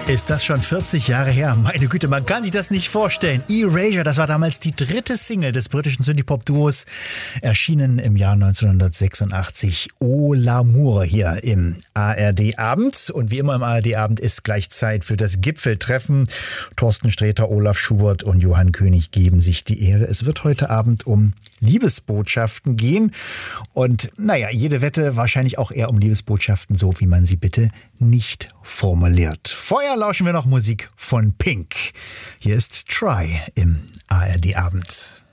Ist das schon 40 Jahre her? Meine Güte, man kann sich das nicht vorstellen. Erasure, das war damals die dritte Single des britischen Synthie-Pop-Duos, erschienen im Jahr 1986. Oh L'Amour hier im ARD-Abend. Und wie immer im ARD-Abend ist gleich Zeit für das Gipfeltreffen. Thorsten Sträter, Olaf Schubert und Johann König geben sich die Ehre. Es wird heute Abend um Liebesbotschaften gehen. Und naja, jede Wette wahrscheinlich auch eher um Liebesbotschaften, so wie man sie bitte nicht formuliert. Vorher lauschen wir noch Musik von Pink. Hier ist Try im ARD-Abend.